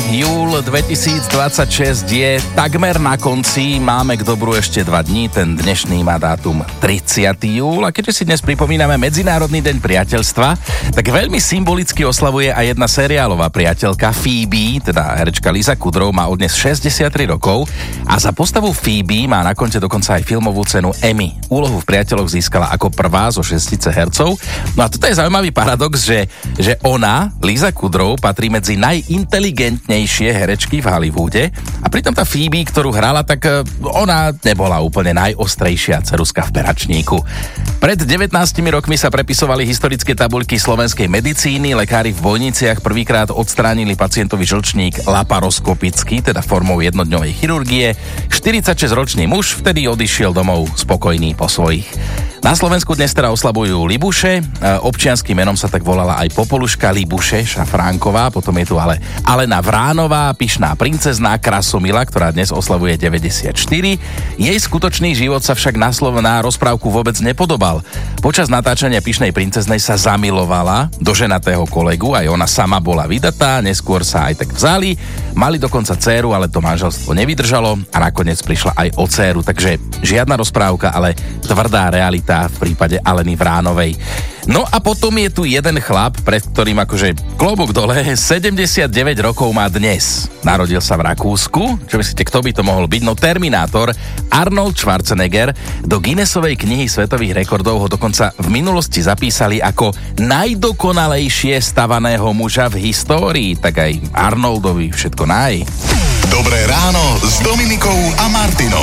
júl 2026 je takmer na konci, máme k dobru ešte 2 dní, ten dnešný má dátum 30. júl a keďže si dnes pripomíname Medzinárodný deň priateľstva, tak veľmi symbolicky oslavuje aj jedna seriálová priateľka Phoebe, teda herečka Lisa Kudrow, má odnes 63 rokov a za postavu Phoebe má na konte dokonca aj filmovú cenu Emmy. Úlohu v Priateľoch získala ako prvá zo 6 hercov. No a toto je zaujímavý paradox, že ona, Lisa Kudrow, patrí medzi najinteligentnejšie herečky v Hollywoode a pritom tá Phoebe, ktorú hrala, tak ona nebola úplne najostrejšia ceruska v peračníku. Pred 19 rokmi sa prepisovali historické tabuľky slovenskej medicíny, lekári v Bojniciach prvýkrát odstránili pacientovi žlčník laparoskopicky, teda formou jednodňovej chirurgie. 46-ročný muž vtedy odišiel domov spokojný po svojich. Na Slovensku dnes teda oslavujú Libuše, občianskym menom sa tak volala aj popoluška Libuše Šafránková, potom je tu ale Alena Vránová, pyšná princezná Krasomila, ktorá dnes oslavuje 94. Jej skutočný život sa však na rozprávku vôbec nepodobal. Počas natáčania Pyšnej princeznej sa zamilovala do ženatého kolegu, aj ona sama bola vydatá, neskôr sa aj tak vzali, mali dokonca dcéru, ale to manželstvo nevydržalo a nakoniec prišla aj o dcéru, takže žiadna rozprávka, ale tvrdá realita v prípade Aleny Vránovej. No a potom je tu jeden chlap, pred ktorým akože klobúk dole, 79 rokov má dnes. Narodil sa v Rakúsku. Čo myslíte, kto by to mohol byť? No Terminátor, Arnold Schwarzenegger. Do Guinnessovej knihy svetových rekordov ho dokonca v minulosti zapísali ako najdokonalejšie stavaného muža v histórii. Tak aj Arnoldovi všetko naj. Dobré ráno s Dominikou a Martinom.